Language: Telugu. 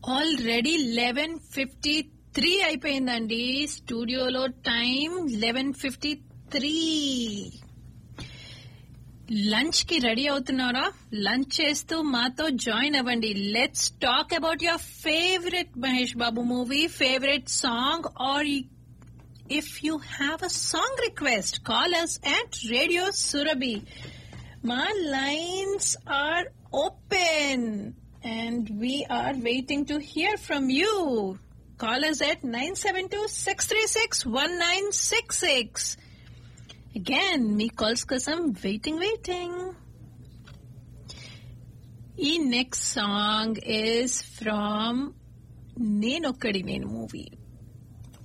ఆల్రెడీ 11:53 అయిపోయిందండి. స్టూడియోలో టైం 11:53. లంచ్ కి రెడీ అవుతున్నారా? లంచ్ చేస్తూ మాతో జాయిన్ అవ్వండి. Let's talk about your favourite Mahesh Babu movie, favourite song, are if you have a song request, call us at Radio Surabhi. My lines are open and we are waiting to hear from you. Call us at 972-636-1966. Again, me calls kosam waiting. The next song is from Nenokkadi Nenu movie.